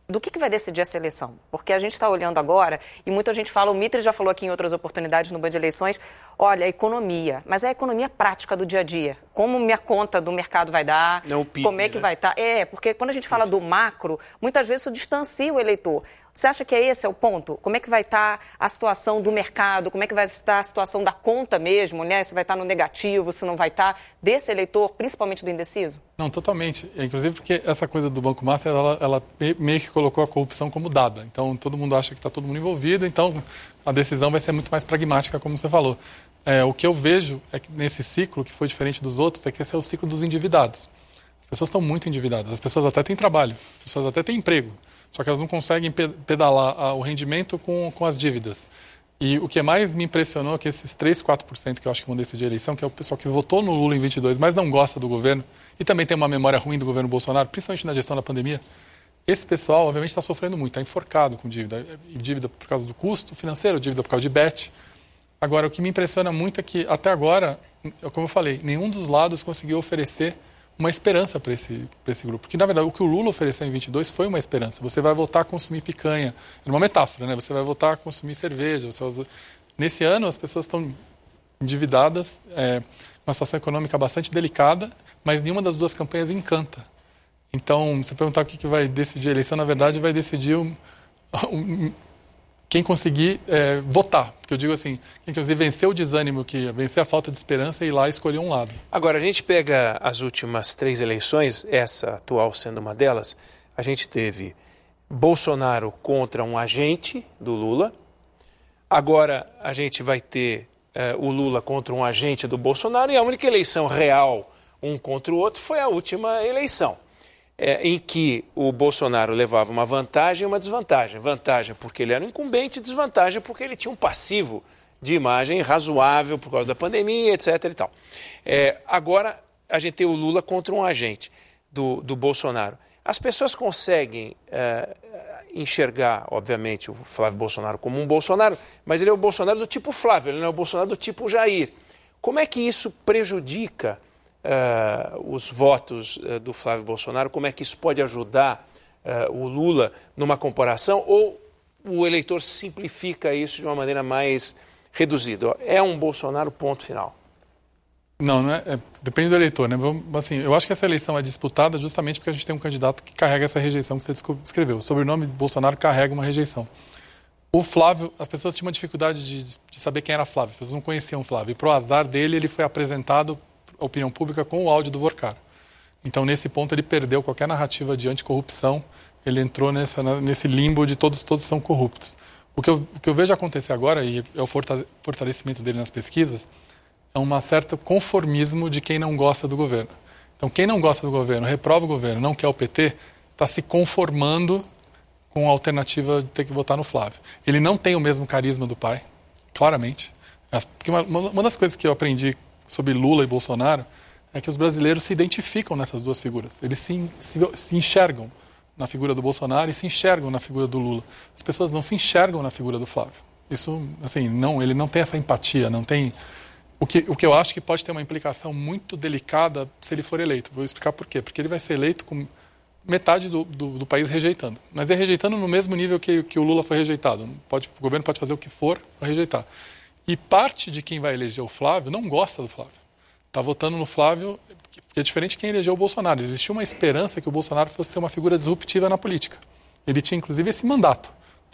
do que vai decidir essa eleição? Porque a gente está olhando agora, e muita gente fala, o Mitre já falou aqui em outras oportunidades no Band de Eleições, olha, a economia, mas é a economia prática do dia a dia. Como minha conta do mercado vai dar, não, PIB, como é que vai estar. Porque quando a gente fala do macro, muitas vezes isso distancia o eleitor. Você acha que esse é o ponto? Como é que vai estar a situação do mercado? Como é que vai estar a situação da conta mesmo, né? Se vai estar no negativo, se não vai estar, desse eleitor, principalmente do indeciso? Não, totalmente. Inclusive porque essa coisa do Banco Master, ela meio que colocou a corrupção como dada. Então, todo mundo acha que está todo mundo envolvido, então a decisão vai ser muito mais pragmática, como você falou. O que eu vejo é que nesse ciclo, que foi diferente dos outros, é que esse é o ciclo dos endividados. As pessoas estão muito endividadas, as pessoas até têm trabalho, as pessoas até têm emprego. Só que elas não conseguem pedalar o rendimento com as dívidas. E o que mais me impressionou é que esses 3, 4% que eu acho que vão decidir a eleição, que é o pessoal que votou no Lula em 22, mas não gosta do governo, e também tem uma memória ruim do governo Bolsonaro, principalmente na gestão da pandemia, esse pessoal, obviamente, está sofrendo muito, está enforcado com dívida. Dívida por causa do custo financeiro, dívida por causa de bet. Agora, o que me impressiona muito é que, até agora, como eu falei, nenhum dos lados conseguiu oferecer uma esperança para esse grupo. Porque, na verdade, o que o Lula ofereceu em 22 foi uma esperança. Você vai voltar a consumir picanha. É uma metáfora, né? Você vai voltar a consumir cerveja. Nesse ano, as pessoas estão endividadas, uma situação econômica bastante delicada, mas nenhuma das duas campanhas encanta. Então, se perguntar o que vai decidir a eleição, na verdade, vai decidir quem conseguir votar. Porque eu digo assim, quem conseguir vencer o desânimo, vencer a falta de esperança e ir lá escolher um lado. Agora, a gente pega as últimas 3 eleições, essa atual sendo uma delas, a gente teve Bolsonaro contra um agente do Lula. Agora a gente vai ter o Lula contra um agente do Bolsonaro, e a única eleição real, um contra o outro, foi a última eleição. Em que o Bolsonaro levava uma vantagem e uma desvantagem. Vantagem porque ele era um incumbente, desvantagem porque ele tinha um passivo de imagem razoável por causa da pandemia, etc. e tal. Agora a gente tem o Lula contra um agente do Bolsonaro. As pessoas conseguem enxergar, obviamente, o Flávio Bolsonaro como um Bolsonaro, mas ele é o Bolsonaro do tipo Flávio, ele não é o Bolsonaro do tipo Jair. Como é que isso prejudica os votos do Flávio Bolsonaro? Como é que isso pode ajudar o Lula numa comparação? Ou o eleitor simplifica isso de uma maneira mais reduzida? É um Bolsonaro, ponto final. Não é. Depende do eleitor, né? Assim, eu acho que essa eleição é disputada justamente porque a gente tem um candidato que carrega essa rejeição que você descreveu. O sobrenome de Bolsonaro carrega uma rejeição. O Flávio, as pessoas tinham uma dificuldade de saber quem era Flávio, as pessoas não conheciam o Flávio. E pro azar dele, ele foi apresentado à opinião pública com o áudio do Vorcar. Então, nesse ponto, ele perdeu qualquer narrativa de anticorrupção, ele entrou nesse limbo de todos são corruptos. O que eu vejo acontecer agora, e é o fortalecimento dele nas pesquisas, é um certo conformismo de quem não gosta do governo. Então, quem não gosta do governo, reprova o governo, não quer o PT, está se conformando com a alternativa de ter que votar no Flávio. Ele não tem o mesmo carisma do pai, claramente. Porque uma das coisas que eu aprendi sobre Lula e Bolsonaro é que os brasileiros se identificam nessas duas figuras. Eles se enxergam na figura do Bolsonaro e se enxergam na figura do Lula. As pessoas não se enxergam na figura do Flávio. Isso, assim, ele não tem essa empatia, não tem... O que eu acho que pode ter uma implicação muito delicada se ele for eleito. Vou explicar por quê. Porque ele vai ser eleito com metade do país rejeitando. Mas é rejeitando no mesmo nível que o Lula foi rejeitado. O governo pode fazer o que for para rejeitar. E parte de quem vai eleger o Flávio não gosta do Flávio. Está votando no Flávio, que é diferente de quem elegeu o Bolsonaro. Existia uma esperança que o Bolsonaro fosse ser uma figura disruptiva na política. Ele tinha, inclusive, esse mandato.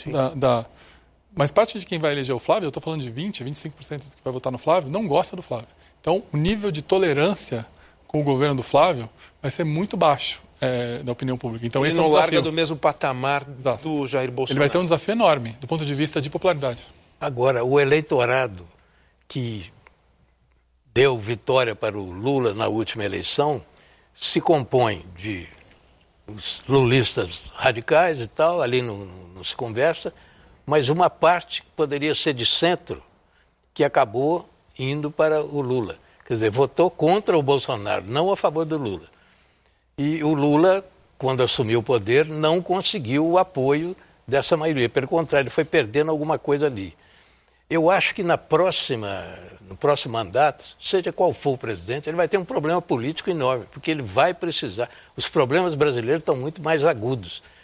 Mas parte de quem vai eleger o Flávio, eu estou falando de 20%, 25% que vai votar no Flávio, não gosta do Flávio. Então, o nível de tolerância com o governo do Flávio vai ser muito baixo da opinião pública. Então, ele esse é um não desafio. larga do mesmo patamar Exato. Do Jair Bolsonaro. Ele vai ter um desafio enorme, do ponto de vista de popularidade. Agora, o eleitorado que deu vitória para o Lula na última eleição se compõe de os lulistas radicais e tal, ali não se conversa, mas uma parte que poderia ser de centro, que acabou indo para o Lula. Quer dizer, votou contra o Bolsonaro, não a favor do Lula. E o Lula, quando assumiu o poder, não conseguiu o apoio dessa maioria. Pelo contrário, ele foi perdendo alguma coisa ali. Eu acho que no próximo mandato, seja qual for o presidente, ele vai ter um problema político enorme, porque ele vai precisar. Os problemas brasileiros estão muito mais agudos.